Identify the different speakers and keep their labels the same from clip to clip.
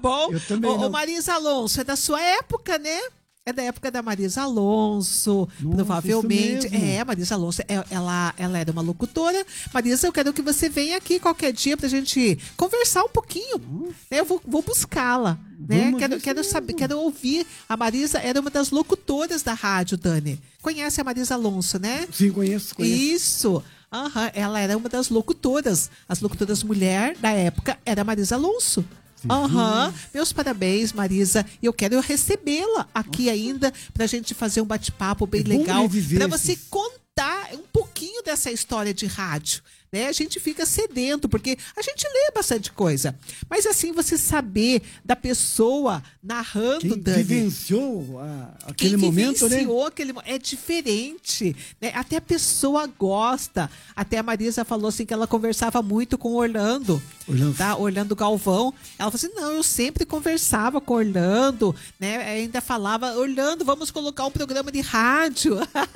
Speaker 1: bom?
Speaker 2: Eu também
Speaker 1: Ô,
Speaker 2: não.
Speaker 1: Marisa Alonso, é da sua época, né? É da época da Marisa Alonso,
Speaker 2: Nossa,
Speaker 1: provavelmente.
Speaker 2: isso mesmo.
Speaker 1: A Marisa Alonso, ela era uma locutora. Marisa, eu quero que você venha aqui qualquer dia pra gente conversar um pouquinho. Né? Eu vou buscá-la. Né?
Speaker 2: Vamos, isso
Speaker 1: Quero saber,
Speaker 2: mesmo.
Speaker 1: quero ouvir. A Marisa era uma das locutoras da rádio, Dani. Conhece a Marisa Alonso, né?
Speaker 2: Sim, conheço.
Speaker 1: Isso. Aham, ela era uma das locutoras. As locutoras mulher da época era a Marisa Alonso. Aham, meus parabéns, Marisa. E eu quero recebê-la aqui ainda pra gente fazer um bate-papo bem
Speaker 2: É bom
Speaker 1: legal.
Speaker 2: reviver
Speaker 1: Pra você
Speaker 2: esses-
Speaker 1: contar um pouquinho dessa história de rádio. Né? A gente fica sedento, porque a gente lê bastante coisa. Mas assim, você saber da pessoa narrando,
Speaker 2: Quem
Speaker 1: Dani.
Speaker 2: vivenciou aquele
Speaker 1: Quem
Speaker 2: momento, né?
Speaker 1: vivenciou é diferente, né? Até a pessoa gosta. Até a Marisa falou assim que ela conversava muito com o Orlando,
Speaker 2: Orlando.
Speaker 1: tá? Orlando Galvão. Ela falou assim: não, eu sempre conversava com o Orlando, né? Ainda falava: Orlando, vamos colocar um programa de rádio.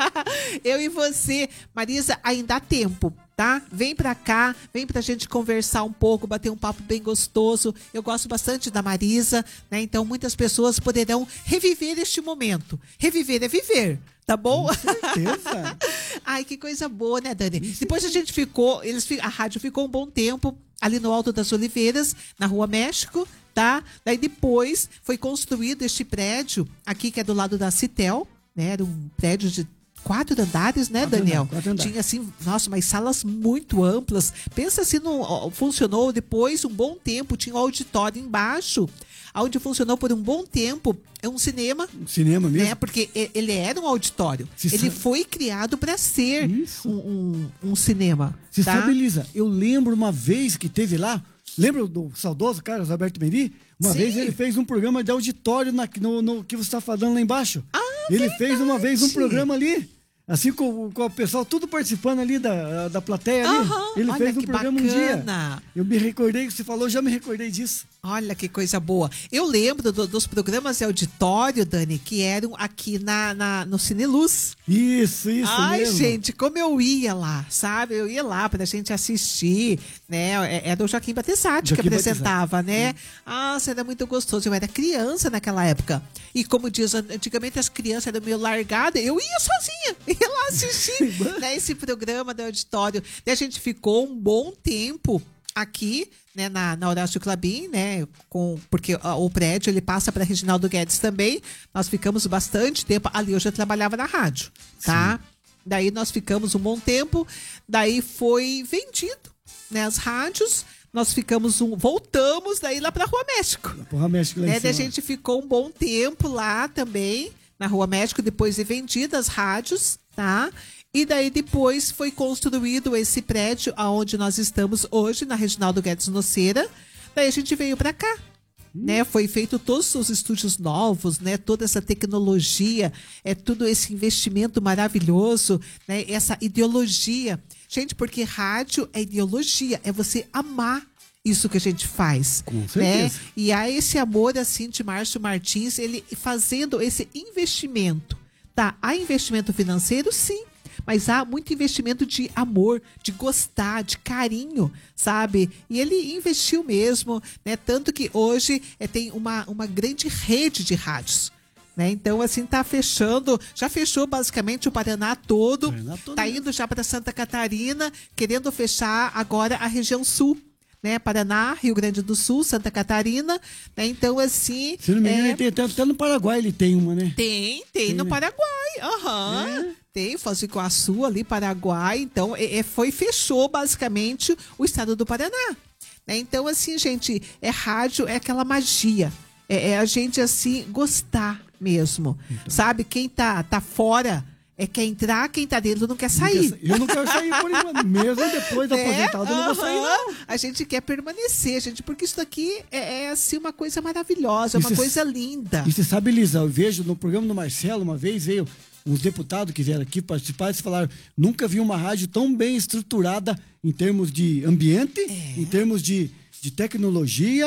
Speaker 1: Eu e você, Marisa, ainda há tempo. Tá? Vem pra cá, vem pra gente conversar um pouco, bater um papo bem gostoso. Eu gosto bastante da Marisa, né? Então muitas pessoas poderão reviver este momento. Reviver é viver, tá bom?
Speaker 2: Com certeza.
Speaker 1: Ai, que coisa boa, né, Dani? Depois a gente ficou, a rádio ficou um bom tempo ali no Alto das Oliveiras, na Rua México, tá? Daí depois foi construído este prédio aqui que é do lado da Citel, né? Era um prédio de 4 andares, né, Daniel?
Speaker 2: 4 andares.
Speaker 1: Tinha assim, nossa, mas salas muito amplas. Pensa se não funcionou depois um bom tempo, tinha um auditório embaixo, onde funcionou por um bom tempo. É um cinema,
Speaker 2: Cinema mesmo?
Speaker 1: né? Porque ele era um auditório.
Speaker 2: Se
Speaker 1: Ele
Speaker 2: sabe-
Speaker 1: foi criado para ser
Speaker 2: Isso.
Speaker 1: um cinema.
Speaker 2: Você
Speaker 1: tá?
Speaker 2: sabe, Elisa, eu lembro uma vez que teve lá, lembra do saudoso Carlos Alberto Meri? Uma
Speaker 1: Sim.
Speaker 2: vez ele fez um programa de auditório no que você está falando lá embaixo. Ele fez uma vez um
Speaker 1: verdade.
Speaker 2: programa ali, assim com o pessoal tudo participando ali da plateia ali.
Speaker 1: Aham,
Speaker 2: Ele
Speaker 1: olha
Speaker 2: fez um
Speaker 1: que
Speaker 2: programa
Speaker 1: bacana.
Speaker 2: um dia. Eu me recordei, você falou, já me recordei disso.
Speaker 1: Olha que coisa boa. Eu lembro dos programas de auditório, Dani, que eram aqui no Cine Luz.
Speaker 2: Isso
Speaker 1: Ai,
Speaker 2: mesmo.
Speaker 1: gente, como eu ia lá, sabe? Eu ia lá pra gente assistir, né? Era o Joaquim Batizati que
Speaker 2: Joaquim
Speaker 1: apresentava, né? Ah, era muito gostoso. Eu era criança naquela época. E como diz, antigamente as crianças eram meio largadas, eu ia sozinha, ia lá assistir né, esse programa do auditório. E a gente ficou um bom tempo aqui, né, na Horácio Clabin, né, porque o prédio ele passa para Reginaldo Guedes também. Nós ficamos bastante tempo ali. Eu já trabalhava na rádio, tá? Daí nós ficamos um bom tempo. Daí foi vendido, né, as rádios. Nós ficamos voltamos daí lá para Rua México.
Speaker 2: Porra, México lá em
Speaker 1: Né? Daí a
Speaker 2: cima.
Speaker 1: gente ficou um bom tempo lá também na Rua México. Depois de vendidas as rádios, tá? E daí depois foi construído esse prédio aonde nós estamos hoje, na Reginaldo Guedes Noceira. Daí a gente veio para cá. Né? Foi feito todos os estúdios novos, né? Toda essa tecnologia, tudo esse investimento maravilhoso, né? Essa ideologia. Gente, porque rádio é ideologia, é você amar isso que a gente faz.
Speaker 2: Com
Speaker 1: né?
Speaker 2: certeza.
Speaker 1: E há esse amor assim de Márcio Martins, ele fazendo esse investimento. Tá? Há investimento financeiro, sim. Mas há muito investimento de amor, de gostar, de carinho, sabe? E ele investiu mesmo, né? Tanto que hoje tem uma grande rede de rádios. Né? Então, assim, tá fechando, já fechou basicamente o Paraná todo, tá indo já para Santa Catarina, querendo fechar agora a região sul. Né, Paraná, Rio Grande do Sul, Santa Catarina, né? Então assim...
Speaker 2: Se não me engano, ele tem até no Paraguai ele tem uma, né?
Speaker 1: Tem no
Speaker 2: né?
Speaker 1: Paraguai, aham. Tem, Foz do Iguaçu ali, Paraguai, então fechou basicamente o estado do Paraná. Né? Então assim, gente, rádio, é aquela magia, a gente assim, gostar mesmo, sabe? Quem tá fora... quer entrar, quem tá dentro não quer sair.
Speaker 2: Eu não quero sair por enquanto. Mesmo depois da aposentada, eu não vou sair, não.
Speaker 1: A gente quer permanecer, gente, porque isso daqui é assim, uma coisa maravilhosa, uma coisa linda.
Speaker 2: E você sabe, Elisa, eu vejo no programa do Marcelo, uma vez veio uns deputados que vieram aqui participar, eles falaram, nunca vi uma rádio tão bem estruturada em termos de ambiente, em termos de tecnologia.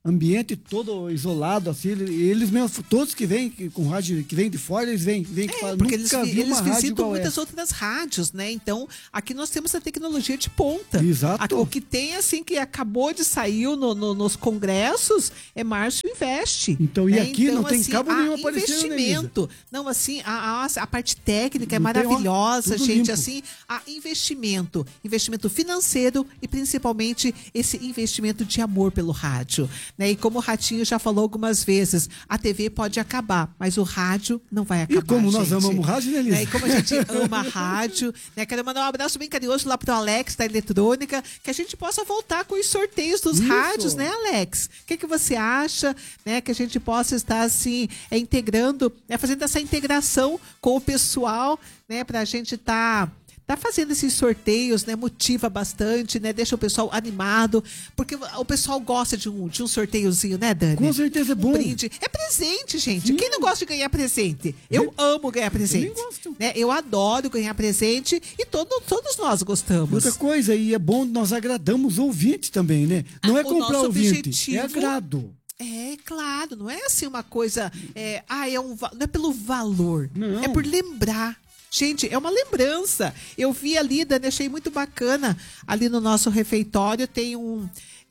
Speaker 2: ambiente todo isolado, assim, eles mesmo, todos que vêm com rádio, que vêm de fora, eles vêm que falam,
Speaker 1: porque
Speaker 2: nunca vi uma rádio
Speaker 1: visitam
Speaker 2: igual
Speaker 1: muitas
Speaker 2: essa.
Speaker 1: outras rádios, né? Então, aqui nós temos a tecnologia de ponta.
Speaker 2: Exato.
Speaker 1: O que tem, assim, que acabou de sair nos congressos é Márcio Investe.
Speaker 2: Então, e
Speaker 1: né?
Speaker 2: aqui não tem
Speaker 1: assim,
Speaker 2: cabo nenhum aparecendo, né,
Speaker 1: investimento. Não, assim, a parte técnica é
Speaker 2: Não tem, ó,
Speaker 1: maravilhosa,
Speaker 2: tudo
Speaker 1: gente.
Speaker 2: limpo.
Speaker 1: Assim, a investimento financeiro e principalmente esse investimento de amor pelo rádio, né? E como o Ratinho já falou algumas vezes, a TV pode acabar, mas o rádio não vai acabar.
Speaker 2: E como nós
Speaker 1: gente.
Speaker 2: amamos rádio, né, Elisa?
Speaker 1: E como a gente ama a rádio, né? Quero mandar um abraço bem carinhoso lá pro Alex da Eletrônica, que a gente possa voltar com os sorteios dos rádios, né, Alex? O que você acha, né? Que a gente possa estar assim, integrando, né, fazendo essa integração com o pessoal, né? Pra gente tá fazendo esses sorteios, né? Motiva bastante, né? Deixa o pessoal animado, porque o pessoal gosta de um sorteiozinho, né, Dani?
Speaker 2: Com certeza é bom.
Speaker 1: Um brinde. É presente, gente. Quem não gosta de ganhar presente? Eu amo ganhar presente.
Speaker 2: Eu gosto.
Speaker 1: Né? Eu adoro ganhar presente e todos nós gostamos.
Speaker 2: Outra coisa, e é bom, nós agradamos o ouvinte também, né? Não é
Speaker 1: o
Speaker 2: comprar
Speaker 1: nosso
Speaker 2: ouvinte,
Speaker 1: objetivo
Speaker 2: é agrado.
Speaker 1: É claro, não é assim uma coisa. Não é pelo valor,
Speaker 2: Não.
Speaker 1: é por lembrar. Gente, é uma lembrança. Eu vi ali, Dani, achei muito bacana. Ali no nosso refeitório tem um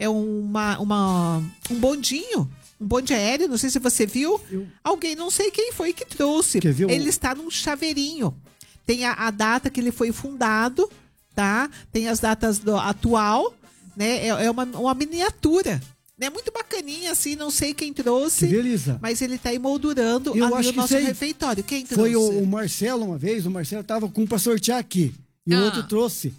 Speaker 1: bondinho. Um bonde aéreo, não sei se você viu. Alguém, não sei quem foi que trouxe.
Speaker 2: Quer ver
Speaker 1: Ele está num chaveirinho. Tem a data que ele foi fundado, tá? Tem as datas do atual, né? É uma miniatura. É muito bacaninha, assim, não sei quem trouxe.
Speaker 2: Beleza.
Speaker 1: Mas ele tá emoldurando
Speaker 2: Eu
Speaker 1: ali
Speaker 2: acho
Speaker 1: o
Speaker 2: que
Speaker 1: nosso
Speaker 2: isso aí
Speaker 1: refeitório. Quem trouxe?
Speaker 2: Foi o Marcelo uma vez, o Marcelo tava com um pra sortear aqui. E o outro trouxe.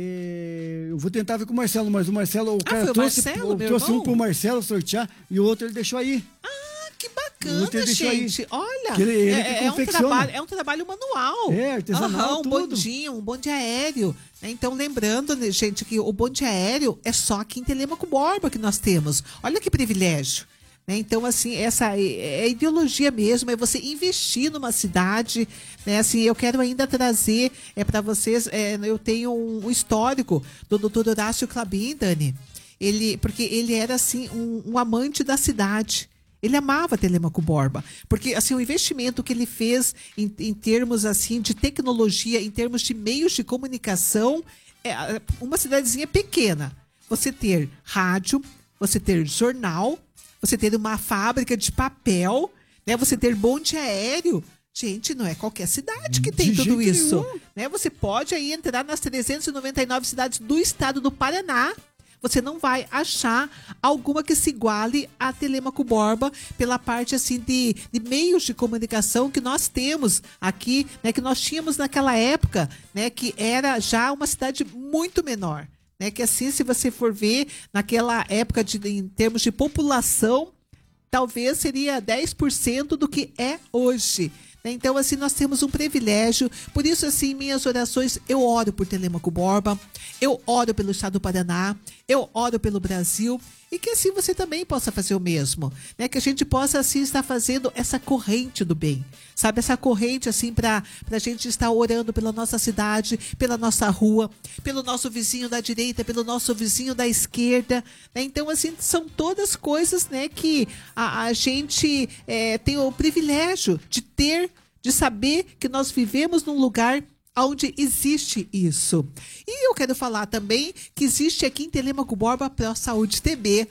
Speaker 2: Eu vou tentar ver com o Marcelo, mas o Marcelo, o cara
Speaker 1: foi o
Speaker 2: trouxe,
Speaker 1: Marcelo, meu
Speaker 2: trouxe
Speaker 1: irmão?
Speaker 2: um pro Marcelo sortear e o outro ele deixou aí.
Speaker 1: Que
Speaker 2: O
Speaker 1: bacana,
Speaker 2: outro ele deixou aí.
Speaker 1: gente. Olha,
Speaker 2: Que ele que confecciona.
Speaker 1: é um trabalho manual.
Speaker 2: É, artesanal,
Speaker 1: um
Speaker 2: tudo.
Speaker 1: um bonde aéreo. Né? Então, lembrando, né, gente, que o bonde aéreo é só aqui em Telêmaco Borba que nós temos. Olha que privilégio. Né? Então, assim, essa é a ideologia mesmo, é você investir numa cidade. Né? Assim, eu quero ainda trazer para vocês, eu tenho um histórico do Dr. Horácio Clabin, Dani. Porque ele era, assim, um amante da cidade. Ele amava Telêmaco Borba, porque assim o investimento que ele fez em termos assim de tecnologia, em termos de meios de comunicação, uma cidadezinha pequena. Você ter rádio, você ter jornal, você ter uma fábrica de papel, né? Você ter bonde aéreo. Gente, não é qualquer cidade que tem
Speaker 2: De
Speaker 1: tudo
Speaker 2: jeito
Speaker 1: isso.
Speaker 2: nenhum.
Speaker 1: Né? Você pode aí entrar nas 399 cidades do estado do Paraná. Você não vai achar alguma que se iguale a Telêmaco Borba pela parte assim de meios de comunicação que nós temos aqui, né, que nós tínhamos naquela época, né, que era já uma cidade muito menor, né, que assim, se você for ver naquela época em termos de população, talvez seria 10% do que é hoje. Então, assim, nós temos um privilégio. Por isso, assim, minhas orações, eu oro por Telêmaco Borba, eu oro pelo estado do Paraná, eu oro pelo Brasil, e que assim você também possa fazer o mesmo, né? Que a gente possa, assim, estar fazendo essa corrente do bem, sabe? Essa corrente, assim, pra gente estar orando pela nossa cidade, pela nossa rua, pelo nosso vizinho da direita, pelo nosso vizinho da esquerda, né? Então, assim, são todas coisas, né, que a gente tem o privilégio de saber que nós vivemos num lugar onde existe isso. E eu quero falar também que existe aqui em Telêmaco Borba a Pro Saúde TB.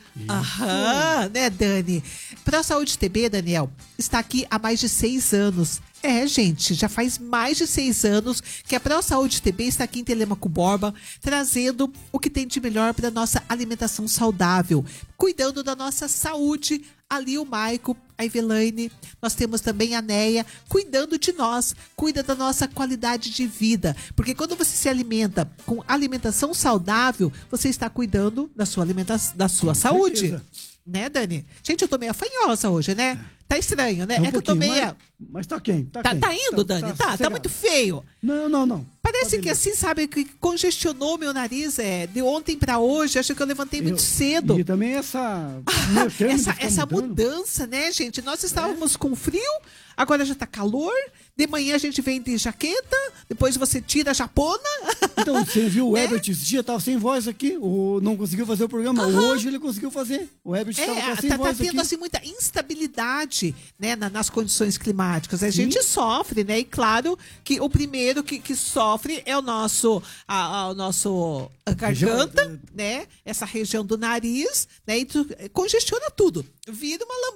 Speaker 1: Aham, né, Dani? Pro Saúde TB, Daniel, está aqui há mais de 6 anos. Gente, já faz mais de 6 anos que a Pro Saúde TB está aqui em Telêmaco Borba, trazendo o que tem de melhor para a nossa alimentação saudável, cuidando da nossa saúde. Ali o Maico, a Evelaine, nós temos também a Neia, cuidando de nós, cuida da nossa qualidade de vida. Porque quando você se alimenta com alimentação saudável, você está cuidando da sua alimentação, da sua saúde.
Speaker 2: certeza.
Speaker 1: Né, Dani? Gente, eu tô meio afanhosa hoje, né? Tá estranho, né?
Speaker 2: Um
Speaker 1: É que eu tô
Speaker 2: pouquinho,
Speaker 1: meio...
Speaker 2: mas tá quem?
Speaker 1: Tá indo, Dani? Tá
Speaker 2: sossegado.
Speaker 1: muito feio.
Speaker 2: Não.
Speaker 1: Parece que assim, sabe, que congestionou meu nariz de ontem para hoje. Acho que eu levantei muito cedo.
Speaker 2: E também essa
Speaker 1: Essa mudança, né, gente? Nós estávamos com frio, agora já tá calor. De manhã a gente vem de jaqueta, depois você tira a japona.
Speaker 2: Então, você viu o Herbert esse dia, tava sem voz aqui, não conseguiu fazer o programa. Hoje ele conseguiu fazer. O Herbert estava sem voz
Speaker 1: tá tendo
Speaker 2: aqui.
Speaker 1: assim muita instabilidade, né, nas condições climáticas. A gente sofre, né? E claro que o primeiro que sofre é o nosso a garganta, né? Essa região do nariz, né? E congestiona tudo. Vira uma